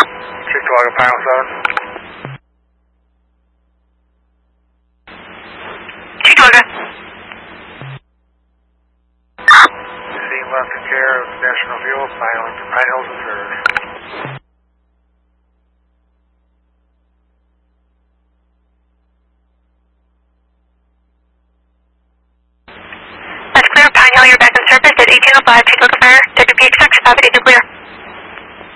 Chicago Final 7. Chicago. Scene left in care of National Fuel, Pine Hills and Service. That's clear, Pine Hill, you're back in service at 1805, Chicago Fire, WPX6, have it, clear.